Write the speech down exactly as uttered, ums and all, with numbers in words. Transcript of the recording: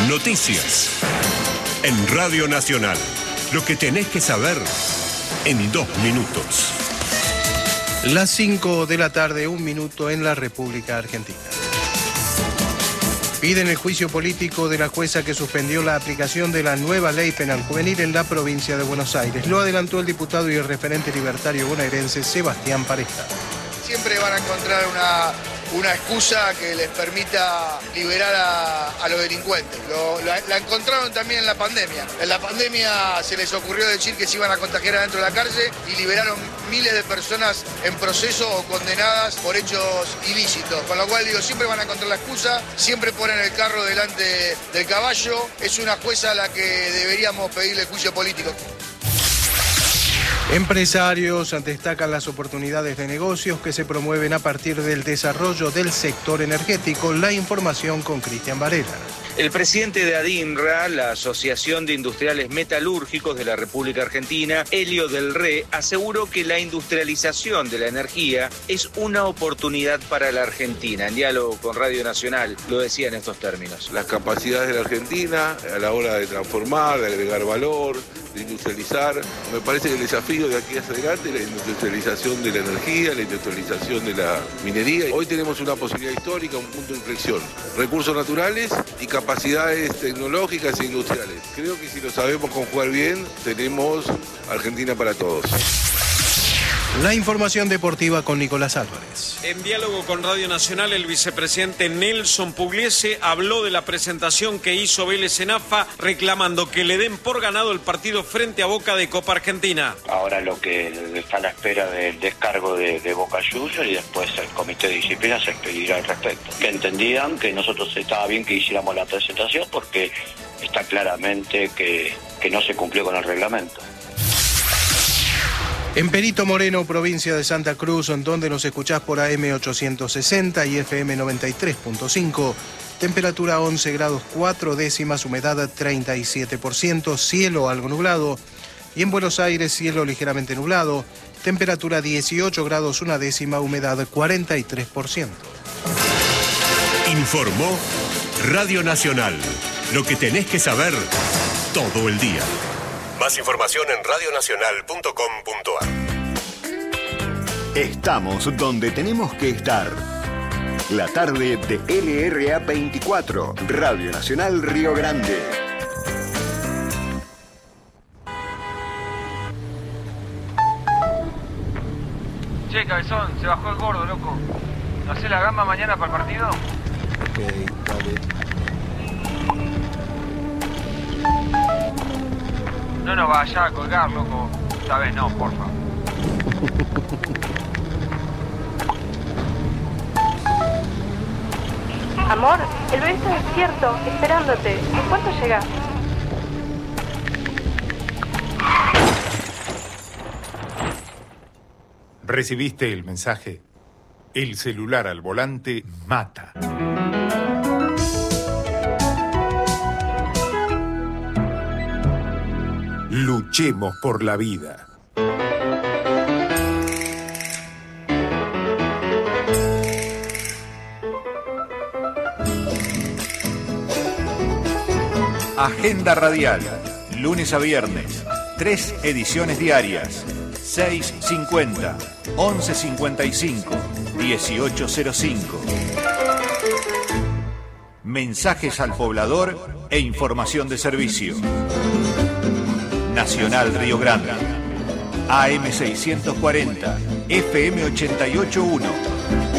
Noticias. En Radio Nacional. Lo que tenés que saber en dos minutos. Las cinco de la tarde, un minuto en la República Argentina. Piden el juicio político de la jueza que suspendió la aplicación de la nueva ley penal juvenil en la provincia de Buenos Aires. Lo adelantó el diputado y el referente libertario bonaerense Sebastián Pareja. Siempre van a encontrar una, una excusa que les permita liberar a, a los delincuentes. Lo, la, la encontraron también en la pandemia. En la pandemia se les ocurrió decir que se iban a contagiar adentro de la cárcel y liberaron miles de personas en proceso o condenadas por hechos ilícitos. Con lo cual digo, siempre van a encontrar la excusa, siempre ponen el carro delante del caballo. Es una jueza a la que deberíamos pedirle juicio político. Empresarios destacan las oportunidades de negocios que se promueven a partir del desarrollo del sector energético. La información con Cristian Varela. El presidente de ADINRA, la Asociación de Industriales Metalúrgicos de la República Argentina, Helio del Re, aseguró que la industrialización de la energía es una oportunidad para la Argentina. En diálogo con Radio Nacional lo decía en estos términos. Las capacidades de la Argentina a la hora de transformar, de agregar valor, de industrializar. Me parece que el desafío de aquí hacia adelante es la industrialización de la energía, la industrialización de la minería. Hoy tenemos una posibilidad histórica, un punto de inflexión. Recursos naturales y capacidades tecnológicas e industriales. Creo que si lo sabemos conjugar bien, tenemos Argentina para todos. La información deportiva con Nicolás Álvarez. En diálogo con Radio Nacional, el vicepresidente Nelson Pugliese habló de la presentación que hizo Vélez en A F A, reclamando que le den por ganado el partido frente a Boca de Copa Argentina. Ahora lo que está a la espera del descargo de, de Boca Juniors y después el comité de disciplina se expedirá al respecto. Que entendían que nosotros estaba bien que hiciéramos la presentación porque está claramente que, que no se cumplió con el reglamento. En Perito Moreno, provincia de Santa Cruz, en donde nos escuchás por A M ochocientos sesenta y F M noventa y tres punto cinco, temperatura once grados cuatro décimas, humedad treinta y siete por ciento, cielo algo nublado. Y en Buenos Aires, cielo ligeramente nublado, temperatura dieciocho grados una décima, humedad cuarenta y tres por ciento. Informó Radio Nacional. Lo que tenés que saber todo el día. Más información en radio nacional punto com punto a r. Estamos donde tenemos que estar. La tarde de L R A veinticuatro, Radio Nacional Río Grande. Che, cabezón, se bajó el gordo, loco. ¿No hacés la gamba mañana para el partido? Ok, dale. No nos vayas a colgar, loco. Esta vez no, porfa. Amor, el bebé está despierto, esperándote. ¿En cuánto llegás? ¿Recibiste el mensaje? El celular al volante mata. Luchemos por la vida. Agenda radial, lunes a viernes, tres ediciones diarias, seis cincuenta, once cincuenta y cinco, dieciocho cero cinco. Mensajes al poblador e información de servicio. Nacional Río Grande, A M seiscientos cuarenta, F M ochenta y ocho punto uno.